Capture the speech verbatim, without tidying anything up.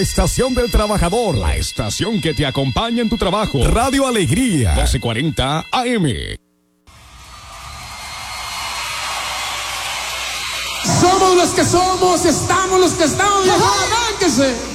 Estación del Trabajador, la estación que te acompaña en tu trabajo. Radio Alegría, doce cuarenta A M. Somos los que somos, estamos los que estamos. ¡Arránquese!